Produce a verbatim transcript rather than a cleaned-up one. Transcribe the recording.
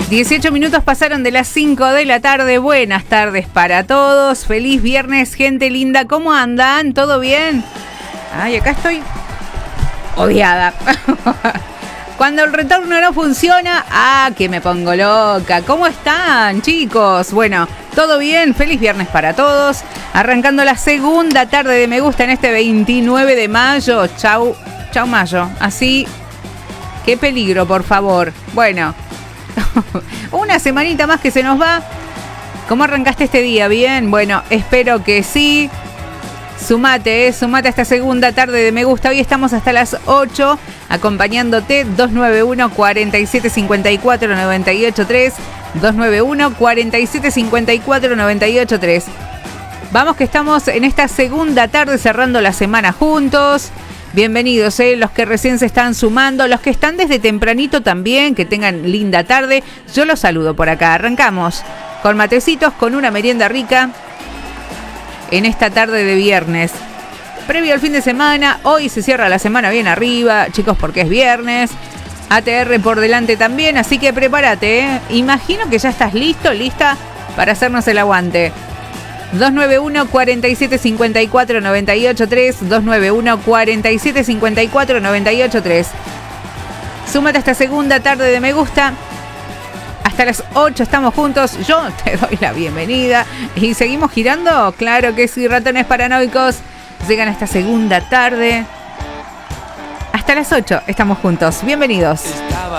dieciocho minutos pasaron de las cinco de la tarde. Buenas tardes para todos. Feliz viernes, gente linda. ¿Cómo andan? ¿Todo bien? Ay, acá estoy odiada. Cuando el retorno no funciona, ah, que me pongo loca. ¿Cómo están, chicos? Bueno, ¿todo bien? Feliz viernes para todos. Arrancando la segunda tarde de Me Gusta en este veintinueve de mayo. Chau, chau mayo. Así, qué peligro, por favor. Bueno, una semanita más que se nos va. ¿Cómo arrancaste este día? ¿Bien? Bueno, espero que sí. Sumate, eh, sumate a esta segunda tarde de Me Gusta. Hoy estamos hasta las ocho acompañándote. Dos nueve uno, cuatro siete cinco cuatro, nueve ocho tres. Dos nueve uno, cuatro siete cinco cuatro, nueve ocho tres. Vamos que estamos en esta segunda tarde cerrando la semana juntos. Bienvenidos, eh, los que recién se están sumando, los que están desde tempranito también, que tengan linda tarde. Yo los saludo por acá. Arrancamos con matecitos, con una merienda rica en esta tarde de viernes. Previo al fin de semana, hoy se cierra la semana bien arriba, chicos, porque es viernes. A T R por delante también, así que prepárate, ¿eh? Imagino que ya estás listo, lista para hacernos el aguante. dos nueve uno, cuatro siete cinco cuatro, nueve ocho tres. dos nueve uno, cuatro siete cinco cuatro, nueve ocho tres. Súmate a esta segunda tarde de Me Gusta. Hasta las ocho estamos juntos. Yo te doy la bienvenida. ¿Y seguimos girando? Claro que sí, ratones paranoicos. Llegan a esta segunda tarde. Hasta las ocho estamos juntos. Bienvenidos.